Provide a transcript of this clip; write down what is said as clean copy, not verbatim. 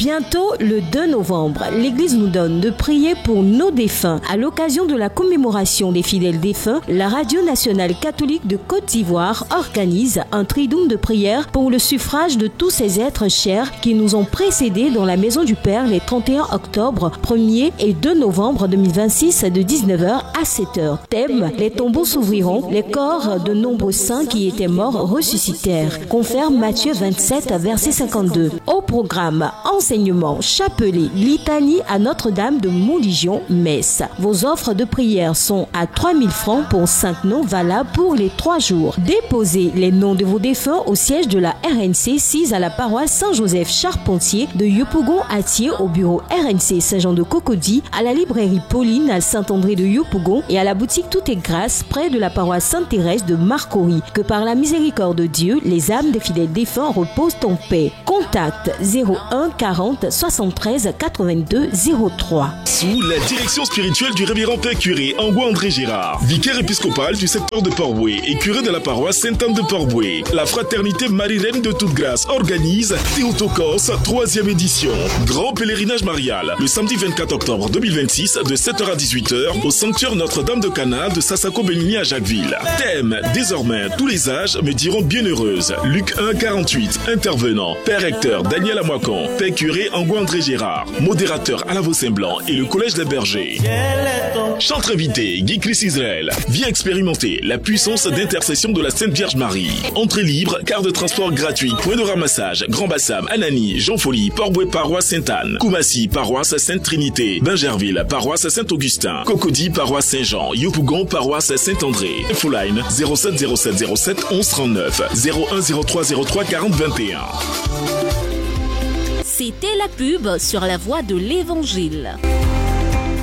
Bientôt le 2 novembre, l'Église nous donne de prier pour nos défunts. À l'occasion de la commémoration des fidèles défunts, la Radio nationale catholique de Côte d'Ivoire organise un triduum de prière pour le suffrage de tous ces êtres chers qui nous ont précédés dans la Maison du Père les 31 octobre, 1er et 2 novembre 2026 de 19h à 7h. Thème: les tombeaux s'ouvriront, les corps de nombreux saints qui étaient morts ressuscitèrent. Confirme Matthieu 27, verset 52. Au programme, enseignement, chapelet, litanie à Notre-Dame de Montligion, messe. Vos offres de prière sont à 3000 francs pour 5 noms valables pour les 3 jours. Déposez les noms de vos défunts au siège de la RNC 6 à la paroisse Saint-Joseph Charpentier de Yopougon-Atier, au bureau RNC Saint-Jean de Cocody, à la librairie Pauline à Saint-André de Yopougon et à la boutique Tout est Grâce près de la paroisse Sainte-Thérèse de Marcory. Que par la miséricorde de Dieu, les âmes des fidèles défunts reposent en paix. Contact 01 40 73 82 03. Sous la direction spirituelle du révérend Père Curé Angouandré Gérard, vicaire épiscopal du secteur de Port-Boué et curé de la paroisse Sainte-Anne de Port-Boué, la fraternité Marie-Reine de toute grâce organise Théotokos 3e édition. Grand pèlerinage marial le samedi 24 octobre 2026 de 7h à 18h au sanctuaire Notre-Dame de Cana de Sassako-Béligny à Jacquesville. Thème: désormais tous les âges me diront bienheureuse. Luc 1 48. Intervenant: Père recteur Daniel Amoakon, Père curé Angouandré Gérard, modérateur à la Vaux-Saint-Blanc et le collège des bergers. Chantre invité Guy Chris Israël. Viens expérimenter la puissance d'intercession de la Sainte Vierge Marie. Entrée libre, car de transport gratuit, point de ramassage, Grand Bassam, Anani, Jean-Folie, Port-Boué, paroisse Sainte-Anne, Koumassi, paroisse Sainte-Trinité, Bingerville, paroisse Saint-Augustin, Cocody, paroisse Saint-Jean, Yopougon, paroisse Saint-André. Infoline 07 07 07 11 39 01 03 03 40 21. C'était la pub sur la voie de l'Évangile.